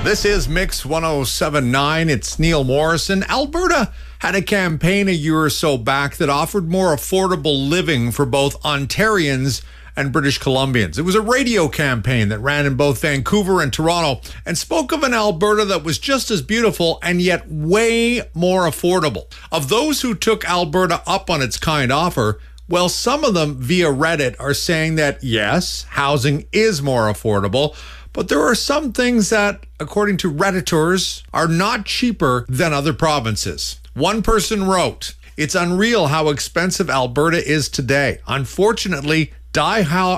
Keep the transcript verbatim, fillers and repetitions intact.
This is Mix ten seventy-nine. It's Neil Morrison. Alberta had a campaign a year or so back that offered more affordable living for both Ontarians and British Columbians. It was a radio campaign that ran in both Vancouver and Toronto and spoke of an Alberta that was just as beautiful and yet way more affordable. Of those who took Alberta up on its kind offer, well, some of them via Reddit are saying that, yes, housing is more affordable, but there are some things that, according to Redditors, are not cheaper than other provinces. One person wrote, "It's unreal how expensive Alberta is today. Unfortunately, die